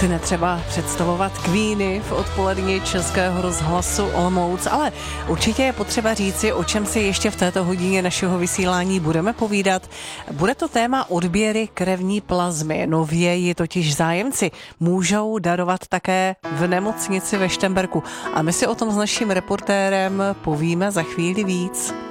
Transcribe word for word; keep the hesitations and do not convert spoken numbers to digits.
si netřeba představovat Queeny v odpolední Českého rozhlasu Olomouc, ale určitě je potřeba říci, o čem si ještě v této hodině našeho vysílání budeme povídat. Bude to téma odběry krevní plazmy. Nově ji totiž zájemci můžou darovat také v nemocnici ve Šternberku. A my si o tom s naším reportérem povíme za chvíli víc.